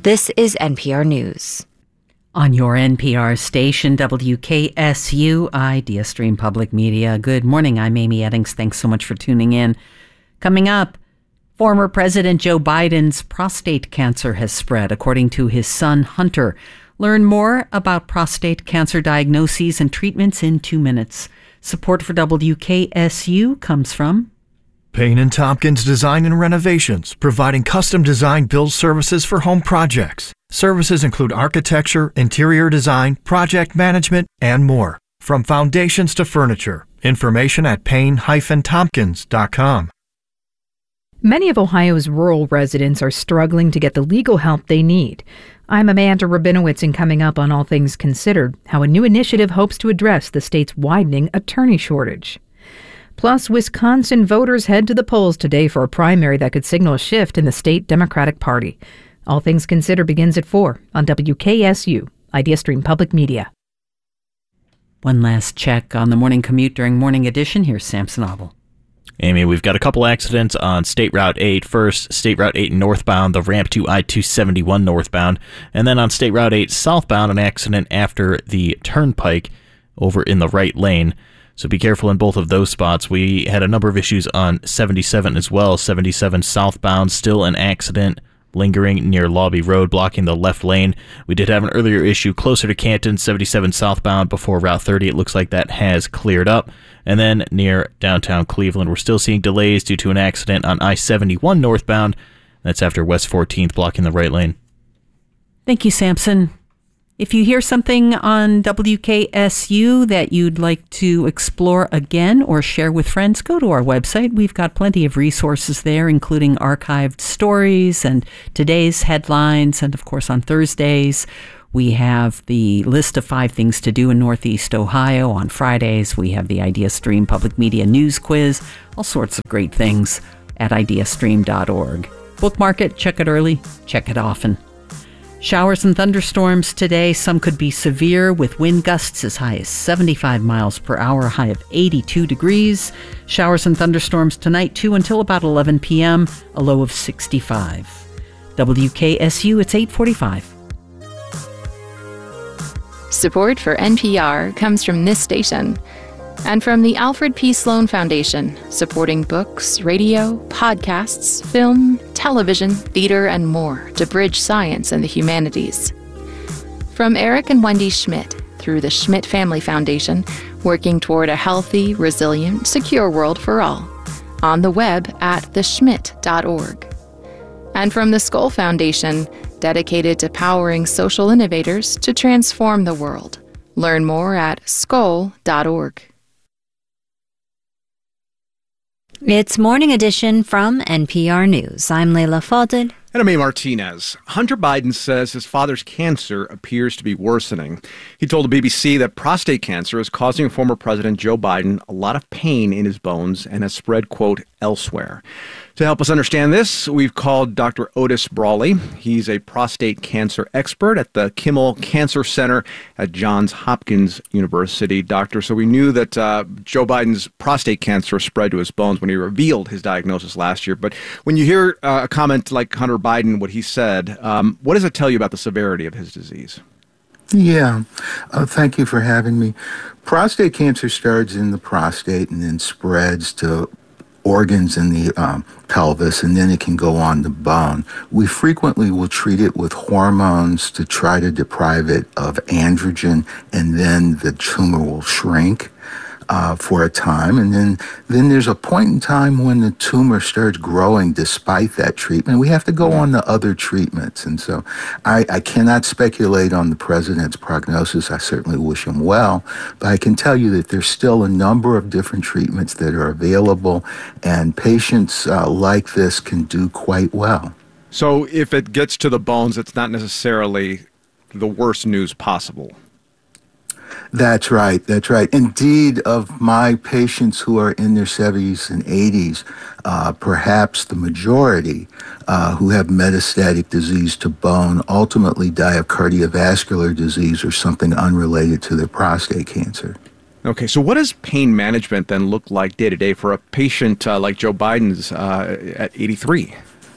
This is NPR News. On your NPR station, WKSU, Idea Stream Public Media. Good morning, I'm Amy Eddings. Thanks so much for tuning in. Coming up, former President Joe Biden's prostate cancer has spread, according to his son, Hunter. Learn more about prostate cancer diagnoses and treatments in 2 minutes. Support for WKSU comes from Payne & Tompkins Design and Renovations, providing custom design build services for home projects. Services include architecture, interior design, project management, and more. From foundations to furniture. Information at payne-tompkins.com. Many of Ohio's rural residents are struggling to get the legal help they need. I'm Amanda Rabinowitz, and coming up on All Things Considered, how a new initiative hopes to address the state's widening attorney shortage. Plus, Wisconsin voters head to the polls today for a primary that could signal a shift in the state Democratic Party. All Things Considered begins at 4 on WKSU, Idea Stream Public Media. One last check on the morning commute during Morning Edition. Here's Samson Obel. Amy, we've got a couple accidents on State Route 8. First, State Route 8 northbound, the ramp to I-271 northbound. And then on State Route 8 southbound, an accident after the turnpike over in the right lane. So be careful in both of those spots. We had a number of issues on 77 as well. 77 southbound, still an accident lingering near Lobby Road, blocking the left lane. We did have an earlier issue closer to Canton, 77 southbound before Route 30. It looks like that has cleared up. And then near downtown Cleveland, we're still seeing delays due to an accident on I-71 northbound. That's after West 14th blocking the right lane. Thank you, Samson. If you hear something on WKSU that you'd like to explore again or share with friends, go to our website. We've got plenty of resources there, including archived stories and today's headlines. And of course, on Thursdays, we have the list of 5 things to do in Northeast Ohio. On Fridays, we have the Idea Stream Public Media News Quiz, all sorts of great things at ideastream.org. Bookmark it, check it early, check it often. Showers and thunderstorms today. Some could be severe with wind gusts as high as 75 miles per hour, high of 82 degrees. Showers and thunderstorms tonight, too, until about 11 p.m., a low of 65. WKSU, it's 8:45. Support for NPR comes from this station and from the Alfred P. Sloan Foundation, supporting books, radio, podcasts, film, television, theater, and more to bridge science and the humanities. From Eric and Wendy Schmidt through the Schmidt Family Foundation, working toward a healthy, resilient, secure world for all. On the web at theschmidt.org. And from the Skoll Foundation, dedicated to powering social innovators to transform the world. Learn more at skoll.org. It's Morning Edition from NPR News. I'm Leila Fadel. And I'm A. Martinez. Hunter Biden says his father's cancer appears to be worsening. He told the BBC that prostate cancer is causing former President Joe Biden a lot of pain in his bones and has spread, quote, elsewhere. To help us understand this, we've called Dr. Otis Brawley. He's a prostate cancer expert at the Kimmel Cancer Center at Johns Hopkins University. Doctor, so we knew that Joe Biden's prostate cancer spread to his bones when he revealed his diagnosis last year. But when you hear a comment like Hunter Biden, what he said, what does it tell you about the severity of his disease? Yeah, thank you for having me. Prostate cancer starts in the prostate and then spreads to organs in the pelvis, and then it can go on the bone. We frequently will treat it with hormones to try to deprive it of androgen, and then the tumor will shrink for a time. And then there's a point in time when the tumor starts growing despite that treatment. We have to go on to other treatments. And so I cannot speculate on the president's prognosis. I certainly wish him well, but I can tell you that there's still a number of different treatments that are available, and patients like this can do quite well. So if it gets to the bones, it's not necessarily the worst news possible. That's right. Indeed, of my patients who are in their 70s and 80s, perhaps the majority who have metastatic disease to bone ultimately die of cardiovascular disease or something unrelated to their prostate cancer. Okay, so what does pain management then look like day to day for a patient like Joe Biden's at 83?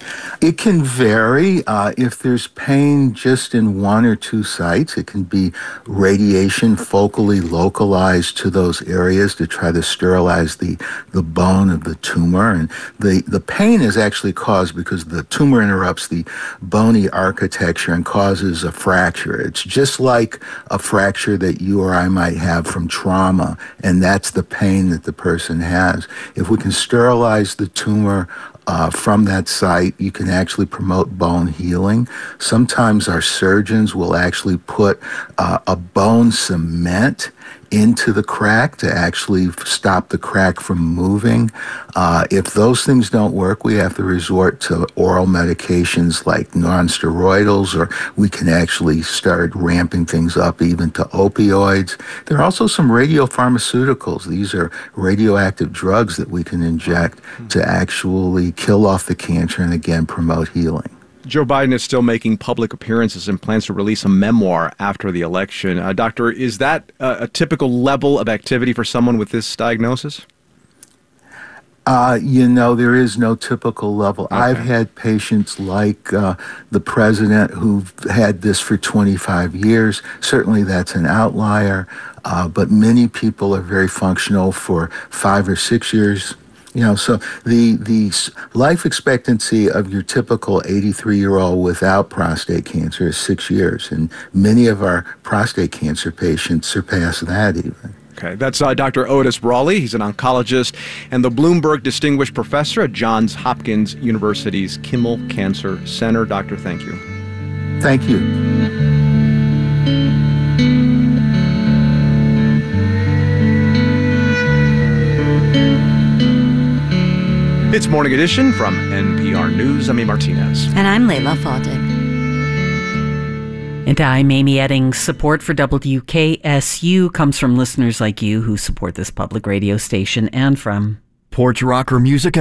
It can vary. If there's pain just in one or two sites, it can be radiation focally localized to those areas to try to sterilize the bone of the tumor. And the pain is actually caused because the tumor interrupts the bony architecture and causes a fracture. It's just like a fracture that you or I might have from trauma, and that's the pain that the person has. If we can sterilize the tumor from that site, you can actually promote bone healing. Sometimes our surgeons will actually put a bone cement into the crack to actually stop the crack from moving. If those things don't work, we have to resort to oral medications like non-steroidals, or we can actually start ramping things up even to opioids. There are also some radiopharmaceuticals. These are radioactive drugs that we can inject to actually kill off the cancer and again promote healing. Joe Biden is still making public appearances and plans to release a memoir after the election. Doctor, is that a typical level of activity for someone with this diagnosis? There is no typical level. Okay. I've had patients like the president who've had this for 25 years. Certainly that's an outlier, but many people are very functional for 5 or 6 years. So the life expectancy of your typical 83-year-old without prostate cancer is 6 years, and many of our prostate cancer patients surpass that even. Okay, that's Dr. Otis Brawley. He's an oncologist and the Bloomberg Distinguished Professor at Johns Hopkins University's Kimmel Cancer Center. Doctor, thank you. Thank you. It's Morning Edition from NPR News. I'm Amy Martinez. And I'm Layla Fadel. And I'm Amy Eddings. Support for WKSU comes from listeners like you who support this public radio station and from Porch Rocker Music and